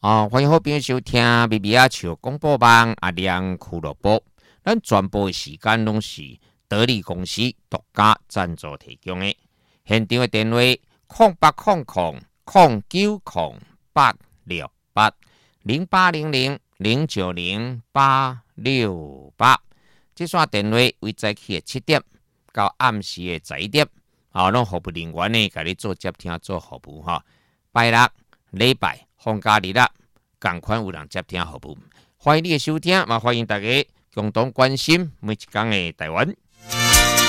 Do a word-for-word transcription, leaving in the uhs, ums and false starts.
哦，欢迎好朋友收听咪咪啊笑广播网阿亮俱乐部。咱全部的时间拢是得力公司独家赞助提供的。现场的电话：空八空空空九空八六八零八零零零九零八六八。这线电话为早起的七点到暗时的十一点，好，拢服务人员呢，甲你做接听做服务哈。拜六、礼拜、放假日啦，同款有人接听服务。欢迎你的收听，嘛欢迎大家共同关心每一天的台湾。